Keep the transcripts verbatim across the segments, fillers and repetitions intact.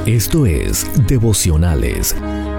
Esto es Devocionales.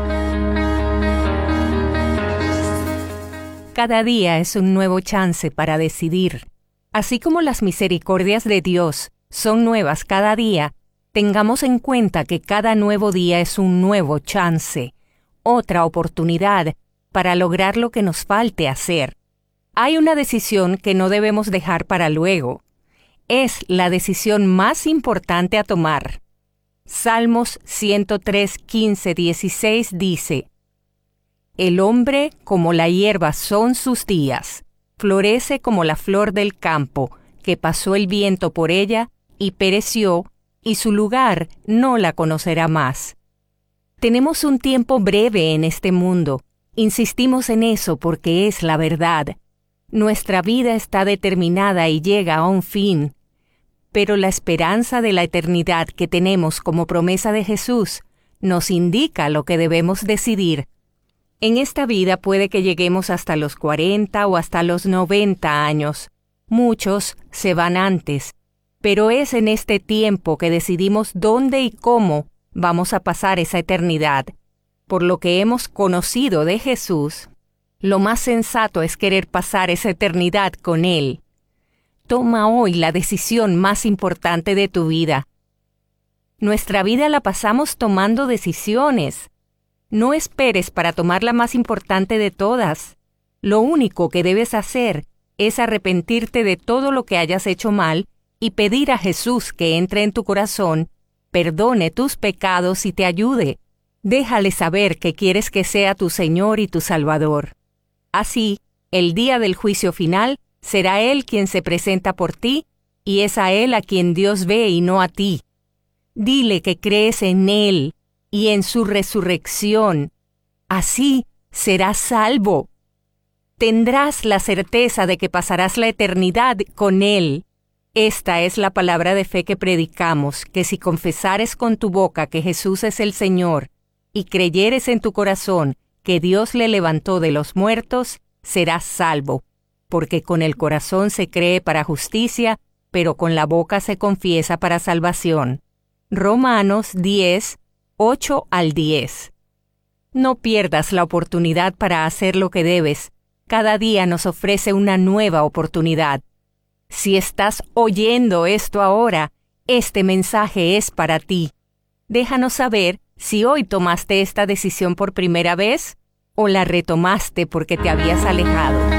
Cada día es un nuevo chance para decidir. Así como las misericordias de Dios son nuevas cada día, tengamos en cuenta que cada nuevo día es un nuevo chance, otra oportunidad para lograr lo que nos falte hacer. Hay una decisión que no debemos dejar para luego. Es la decisión más importante a tomar. Salmos ciento tres, quince, dieciséis dice: El hombre como la hierba son sus días, florece como la flor del campo, que pasó el viento por ella y pereció, y su lugar no la conocerá más. Tenemos un tiempo breve en este mundo. Insistimos en eso porque es la verdad. Nuestra vida está determinada y llega a un fin. Pero la esperanza de la eternidad que tenemos como promesa de Jesús nos indica lo que debemos decidir. En esta vida puede que lleguemos hasta los cuarenta o hasta los noventa años. Muchos se van antes, pero es en este tiempo que decidimos dónde y cómo vamos a pasar esa eternidad. Por lo que hemos conocido de Jesús, lo más sensato es querer pasar esa eternidad con Él. Toma hoy la decisión más importante de tu vida. Nuestra vida la pasamos tomando decisiones. No esperes para tomar la más importante de todas. Lo único que debes hacer es arrepentirte de todo lo que hayas hecho mal y pedir a Jesús que entre en tu corazón, perdone tus pecados y te ayude. Déjale saber que quieres que sea tu Señor y tu Salvador. Así, el día del juicio final, será Él quien se presenta por ti, y es a Él a quien Dios ve y no a ti. Dile que crees en Él y en su resurrección. Así serás salvo. Tendrás la certeza de que pasarás la eternidad con Él. Esta es la palabra de fe que predicamos, que si confesares con tu boca que Jesús es el Señor, y creyeres en tu corazón que Dios le levantó de los muertos, serás salvo. Porque con el corazón se cree para justicia, pero con la boca se confiesa para salvación. Romanos diez, ocho al diez. No pierdas la oportunidad para hacer lo que debes. Cada día nos ofrece una nueva oportunidad. Si estás oyendo esto ahora, este mensaje es para ti. Déjanos saber si hoy tomaste esta decisión por primera vez o la retomaste porque te habías alejado.